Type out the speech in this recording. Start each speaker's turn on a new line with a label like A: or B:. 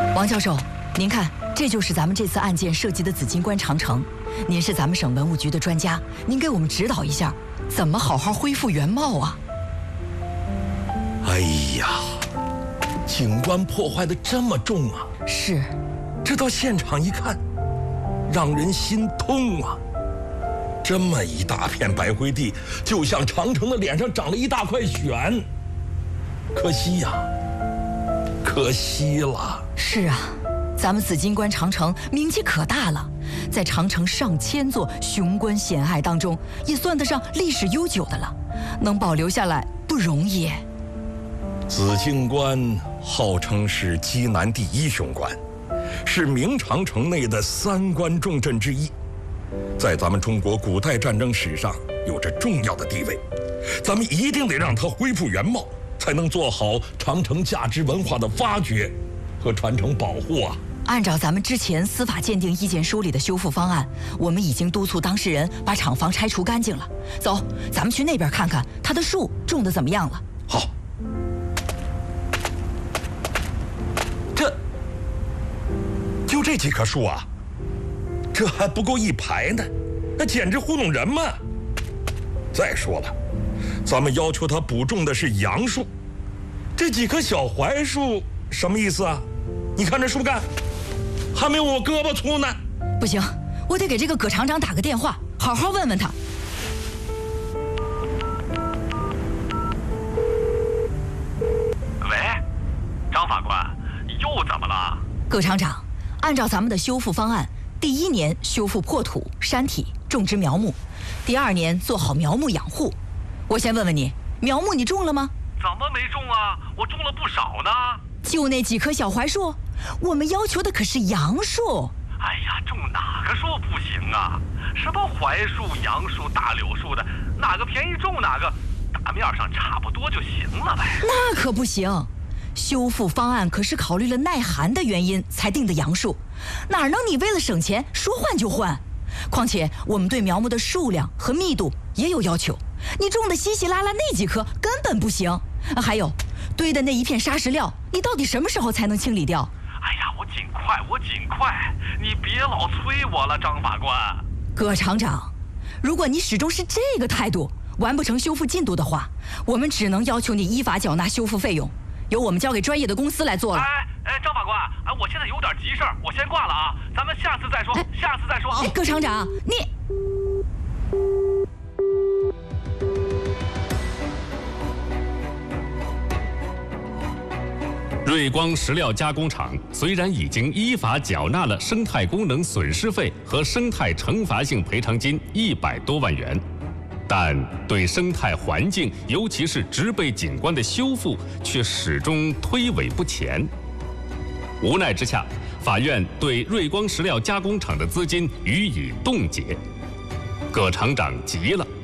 A: 王教授，您看，这就是咱们这次案件涉及的紫金关长城。您是咱们省文物局的专家，您给我们指导一下，怎么好好恢复原貌啊？
B: 哎呀，景观破坏的这么重啊！
A: 是，
B: 这到现场一看，让人心痛啊！这么一大片白灰地，就像长城的脸上长了一大块癣。可惜呀，可惜了。
A: 是啊，咱们紫金关长城名气可大了，在长城上千座雄关险隘当中，也算得上历史悠久的了，能保留下来不容易。
B: 紫金关号称是畿南第一雄关，是明长城内的3关重镇之一，在咱们中国古代战争史上有着重要的地位。咱们一定得让它恢复原貌，才能做好长城价值文化的发掘和传承保护啊！
A: 按照咱们之前司法鉴定意见书里的修复方案，我们已经督促当事人把厂房拆除干净了。走，咱们去那边看看它的树种得怎么样了。
B: 好。就这几棵树啊，这还不够一排呢，那简直糊弄人嘛！再说了，咱们要求他补种的是杨树，这几棵小槐树什么意思啊？你看这树干，还没有我胳膊粗呢。
A: 不行，我得给这个葛厂长打个电话，好好问问他。
C: 喂，张法官，又怎么了？
A: 葛厂长，按照咱们的修复方案，第1年修复破土山体，种植苗木；第2年做好苗木养护。我先问问你，苗木你种了吗？
C: 怎么没种啊？我种了不少呢。
A: 就那几棵小槐树，我们要求的可是杨树。
C: 哎呀，种哪个树不行啊？什么槐树、杨树、大柳树的，哪个便宜种哪个，大面上差不多就行了呗。
A: 那可不行。修复方案可是考虑了耐寒的原因才定的杨树，哪能你为了省钱说换就换？况且我们对苗木的数量和密度也有要求，你种的稀稀拉拉那几棵根本不行。还有堆的那一片沙石料，你到底什么时候才能清理掉？
C: 哎呀，我尽快，你别老催我了，张法官。
A: 葛厂长，如果你始终是这个态度，完不成修复进度的话，我们只能要求你依法缴纳修复费用，由我们交给专业的公司来做了。
C: 张法官，我现在有点急事儿，我先挂了啊，咱们下次再说，下次再说啊。
A: 葛厂长，你。
D: 瑞光石料加工厂虽然已经依法缴纳了生态功能损失费和生态惩罚性赔偿金100多万元，但对生态环境，尤其是植被景观的修复，却始终推诿不前。无奈之下，法院对瑞光石料加工厂的资金予以冻结。葛厂长急了。